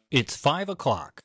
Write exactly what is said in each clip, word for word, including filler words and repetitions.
It's five o'clock.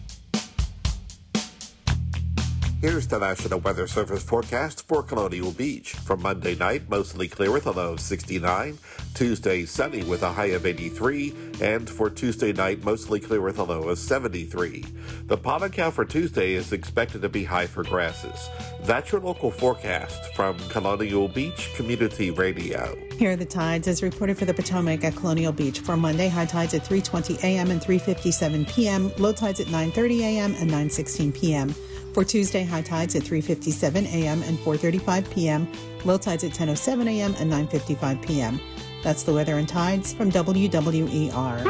Here's the National Weather Service forecast for Colonial Beach. For Monday night, mostly clear with a low of sixty-nine. Tuesday, sunny with a high of eighty-three. And for Tuesday night, mostly clear with a low of seventy-three. The pollen count for Tuesday is expected to be high for grasses. That's your local forecast from Colonial Beach Community Radio. Here are the tides as reported for the Potomac at Colonial Beach. For Monday, high tides at three twenty a.m. and three fifty-seven p.m. Low tides at nine thirty a.m. and nine sixteen p.m. For Tuesday, high tides at three fifty-seven a.m. and four thirty-five p.m. Low tides at ten oh seven a.m. and nine fifty-five p.m. That's the weather and tides from W W E R.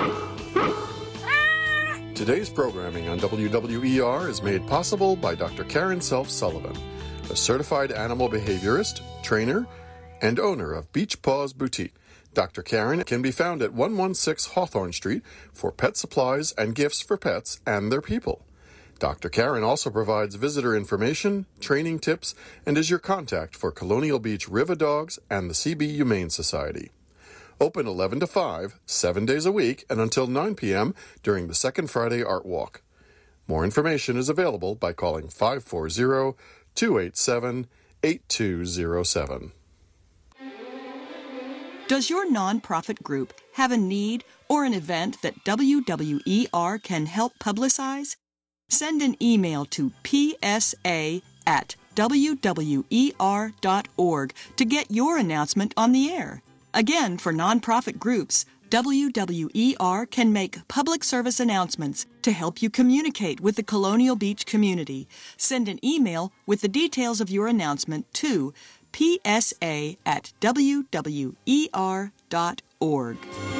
Today's programming on W W E R is made possible by Doctor Karen Self-Sullivan, a certified animal behaviorist, trainer, and owner of Beach Paws Boutique. Doctor Karen can be found at one sixteen Hawthorne Street for pet supplies and gifts for pets and their people. Doctor Karen also provides visitor information, training tips, and is your contact for Colonial Beach River Dogs and the C B Humane Society. Open eleven to five, seven days a week, and until nine p.m. during the Second Friday Art Walk. More information is available by calling five four zero, two eight seven, eight two zero seven. Does your nonprofit group have a need or an event that W W E R can help publicize? Send an email to p s a at w w e r dot org to get your announcement on the air. Again, for nonprofit groups, W W E R can make public service announcements to help you communicate with the Colonial Beach community. Send an email with the details of your announcement to p s a at w w e r dot org.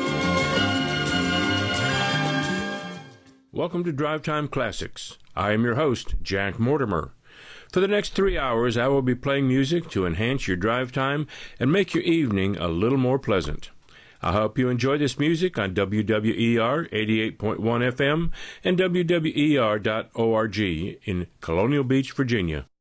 Welcome to Drive Time Classics. I am your host, Jack Mortimer. For the next three hours, I will be playing music to enhance your drive time and make your evening a little more pleasant. I hope you enjoy this music on W W E R eighty-eight point one F M and w w e r dot org in Colonial Beach, Virginia.